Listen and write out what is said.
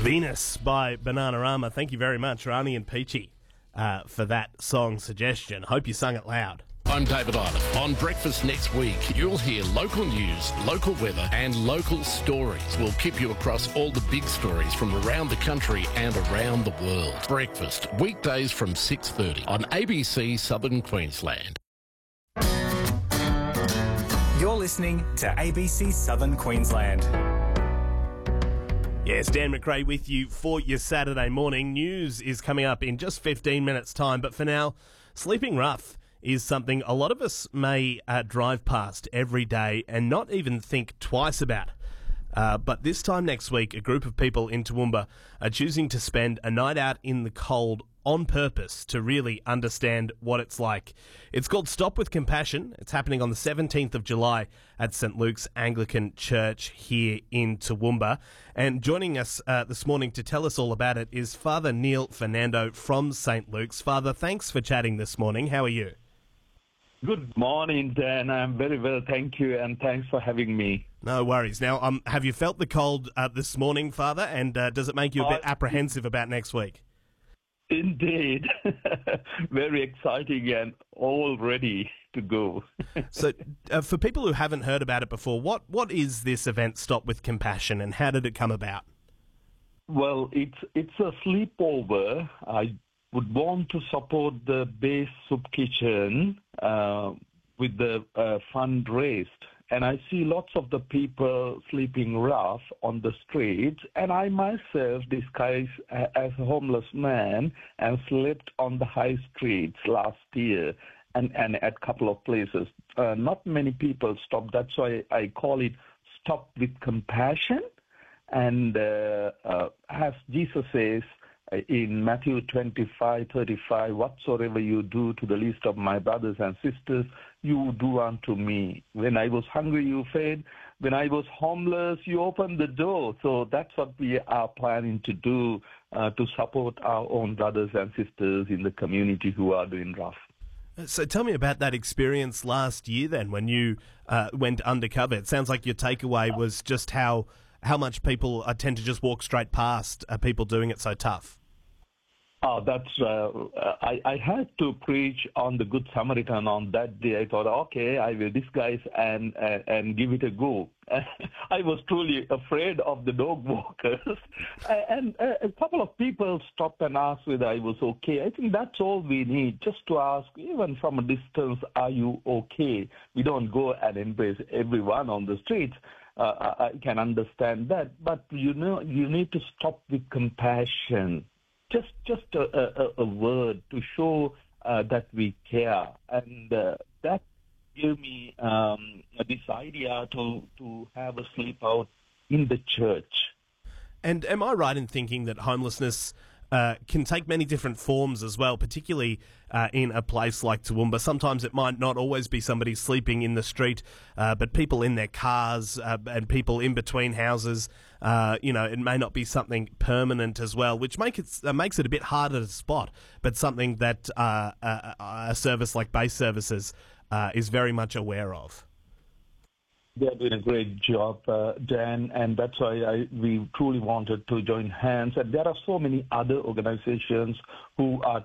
Venus by Bananarama. Thank you very much, Rani and Peachy, for that song suggestion. Hope you sung it loud. I'm David Island. On Breakfast next week, you'll hear local news, local weather and local stories. We'll keep you across all the big stories from around the country and around the world. Breakfast, weekdays from 6:30 on ABC Southern Queensland. You're listening to ABC Southern Queensland. Yes, Dan McRae with you for your Saturday morning. News is coming up in just 15 minutes' time, but for now, sleeping rough is something a lot of us may drive past every day and not even think twice about. But this time next week, a group of people in Toowoomba are choosing to spend a night out in the cold on purpose to really understand what it's like. It's called Stop With Compassion. It's happening on the 17th of July at St. Luke's Anglican Church here in Toowoomba. And joining us this morning to tell us all about it is Father Neil Fernando from St. Luke's. Father, thanks for chatting this morning. How are you? Good morning, Dan. I'm very well, thank you, and thanks for having me. No worries. Now, have you felt the cold this morning, Father, and does it make you a bit apprehensive about next week? Indeed. Very exciting and all ready to go. So, for people who haven't heard about it before, what is this event, Stop With Compassion, and how did it come about? Well, it's a sleepover. I would want to support the Base Soup Kitchen with the fund raised. And I see lots of the people sleeping rough on the streets, and I myself disguised as a homeless man and slept on the high streets last year and at a couple of places. Not many people stopped. That's why I call it Stop With Compassion. And as Jesus says, in Matthew 25:35, whatsoever you do to the least of my brothers and sisters, you do unto me. When I was hungry, you fed. When I was homeless, you opened the door. So that's what we are planning to do to support our own brothers and sisters in the community who are doing rough. So tell me about that experience last year then when you went undercover. It sounds like your takeaway was just how much people tend to just walk straight past people doing it so tough. Oh, I had to preach on the Good Samaritan on that day. I thought, okay, I will disguise and give it a go. I was truly afraid of the dog walkers. And a couple of people stopped and asked whether I was okay. I think that's all we need, just to ask, even from a distance, are you okay? We don't go and embrace everyone on the streets. I can understand that. But, you need to stop with compassion. Just a word to show that we care. And that gave me this idea to have a sleep out in the church. And am I right in thinking that homelessness can take many different forms as well, particularly in a place like Toowoomba? Sometimes it might not always be somebody sleeping in the street, but people in their cars and people in between houses. It may not be something permanent as well, which makes it a bit harder to spot, but something that a service like Base Services is very much aware of. They're doing a great job, Dan, and that's why we truly wanted to join hands. And there are so many other organizations who are